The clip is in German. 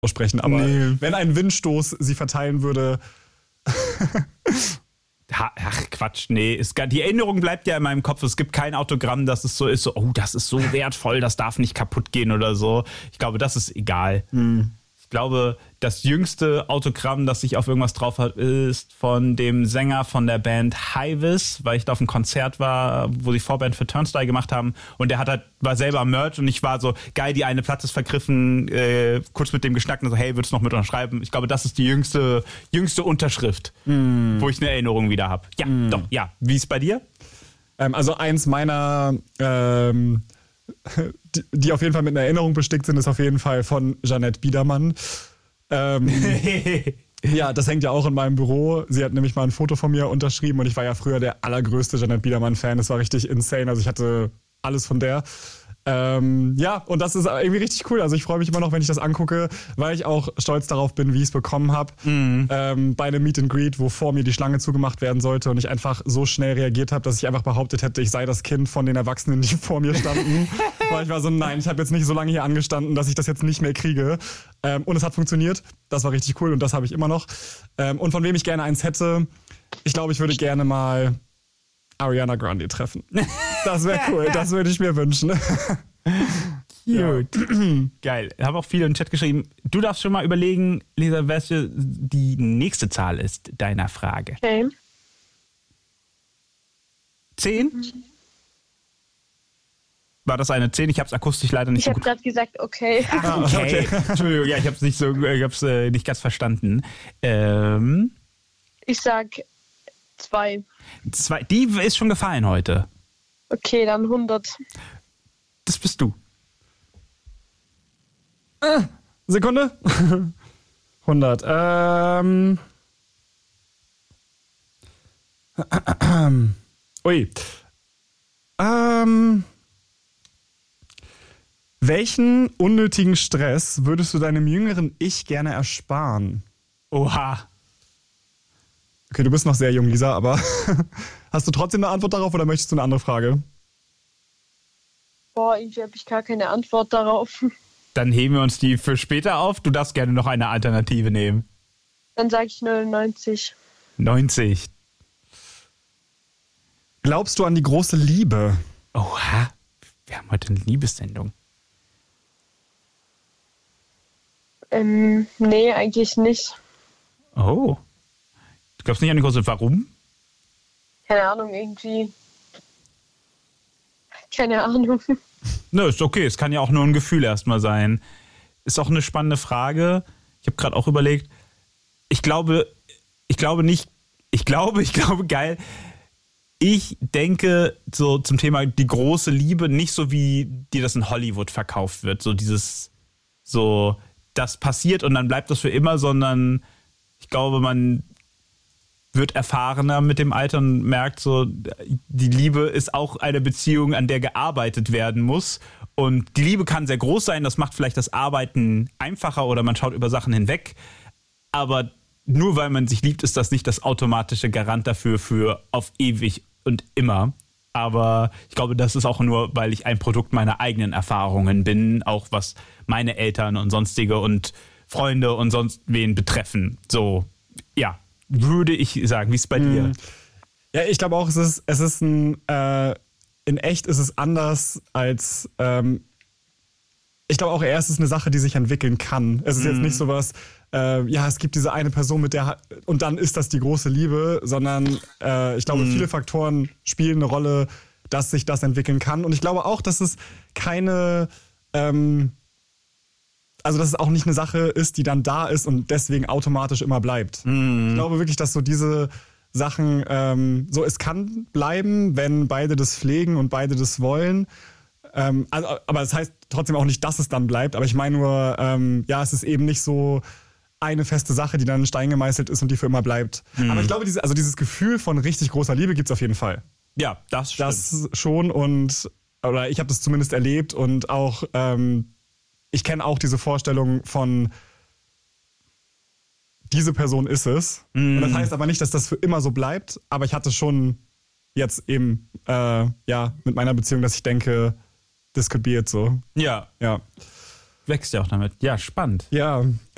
aussprechen, aber wenn ein Windstoß sie verteilen würde. Ach Quatsch, nee. Die Erinnerung bleibt ja in meinem Kopf. Es gibt kein Autogramm, dass es so ist, so, oh, das ist so wertvoll, das darf nicht kaputt gehen oder so. Ich glaube, das ist egal. Ich glaube, das jüngste Autogramm, das ich auf irgendwas drauf hat, ist von dem Sänger von der Band Hivis, weil ich da auf einem Konzert war, wo sie Vorband für Turnstile gemacht haben und der war selber am Merch und ich war so, geil, die eine Platte ist vergriffen, kurz mit dem geschnackt und so, hey, würdest du noch mit unterschreiben? Ich glaube, das ist die jüngste Unterschrift, wo ich eine Erinnerung wieder habe. Ja, doch, ja. Wie ist es bei dir? Also eins meiner die auf jeden Fall mit einer Erinnerung bestickt sind, ist auf jeden Fall von Jeanette Biedermann. Ja, das hängt ja auch in meinem Büro. Sie hat nämlich mal ein Foto von mir unterschrieben und ich war ja früher der allergrößte Jeanette Biedermann-Fan. Das war richtig insane. Also ich hatte alles von der. Ja, und das ist irgendwie richtig cool. Also ich freue mich immer noch, wenn ich das angucke, weil ich auch stolz darauf bin, wie ich es bekommen habe. Bei einem Meet and Greet, wo vor mir die Schlange zugemacht werden sollte und ich einfach so schnell reagiert habe, dass ich einfach behauptet hätte, ich sei das Kind von den Erwachsenen, die vor mir standen. Weil ich war so, nein, ich habe jetzt nicht so lange hier angestanden, dass ich das jetzt nicht mehr kriege. Und es hat funktioniert. Das war richtig cool und das habe ich immer noch. Und von wem ich gerne eins hätte, ich glaube, ich würde gerne mal Ariana Grande treffen. Das wäre cool, das würde ich mir wünschen. Cute. Ja. Geil. Ich habe auch viele im Chat geschrieben. Du darfst schon mal überlegen, Lisa, welche die nächste Zahl ist deiner Frage. Okay. 10? War das eine 10? Ich habe es akustisch leider nicht Ich so habe gut. gerade gesagt, okay. Ach, okay. Entschuldigung, ja, ich habe es nicht ganz verstanden. Ich sag 2. Die ist schon gefallen heute. Okay, dann 100. Das bist du. Sekunde. 100. Ui. Welchen unnötigen Stress würdest du deinem jüngeren Ich gerne ersparen? Oha. Okay, du bist noch sehr jung, Lisa, aber hast du trotzdem eine Antwort darauf oder möchtest du eine andere Frage? Boah, irgendwie habe ich gar keine Antwort darauf. Dann heben wir uns die für später auf. Du darfst gerne noch eine Alternative nehmen. Dann sage ich 99. 90. Glaubst du an die große Liebe? Oha. Wir haben heute eine Liebessendung. Nee, eigentlich nicht. Oh. Du glaubst nicht an die große... Warum? Keine Ahnung, irgendwie. Keine Ahnung. Nö, ist okay. Es kann ja auch nur ein Gefühl erstmal sein. Ist auch eine spannende Frage. Ich habe gerade auch überlegt. Ich glaube, geil. Ich denke so zum Thema die große Liebe nicht so, wie dir das in Hollywood verkauft wird. So dieses, so, das passiert und dann bleibt das für immer, sondern ich glaube, man wird erfahrener mit dem Alter und merkt so, die Liebe ist auch eine Beziehung, an der gearbeitet werden muss. Und die Liebe kann sehr groß sein, das macht vielleicht das Arbeiten einfacher oder man schaut über Sachen hinweg. Aber nur weil man sich liebt, ist das nicht das automatische Garant dafür für auf ewig und immer. Aber ich glaube, das ist auch nur, weil ich ein Produkt meiner eigenen Erfahrungen bin, auch was meine Eltern und sonstige und Freunde und sonst wen betreffen. So, ja, würde ich sagen. Wie ist es bei dir? Ja, ich glaube auch, es ist in echt ist es anders als, ich glaube auch, erst ist eine Sache, die sich entwickeln kann. Es ist jetzt nicht sowas, es gibt diese eine Person, mit der, und dann ist das die große Liebe, sondern ich glaube, viele Faktoren spielen eine Rolle, dass sich das entwickeln kann. Und ich glaube auch, dass es keine, dass es auch nicht eine Sache ist, die dann da ist und deswegen automatisch immer bleibt. Ich glaube wirklich, dass so diese Sachen, es kann bleiben, wenn beide das pflegen und beide das wollen. Aber das heißt trotzdem auch nicht, dass es dann bleibt. Aber ich meine nur, es ist eben nicht so eine feste Sache, die dann in Stein gemeißelt ist und die für immer bleibt. Aber ich glaube, dieses Gefühl von richtig großer Liebe gibt es auf jeden Fall. Ja, das stimmt. Das schon oder ich habe das zumindest erlebt und auch, ich kenne auch diese Vorstellung von diese Person ist es. Und das heißt aber nicht, dass das für immer so bleibt, aber ich hatte schon jetzt eben, mit meiner Beziehung, dass ich denke, this could be it so. Ja. Ja. Wächst ja auch damit. Ja, spannend. Ja.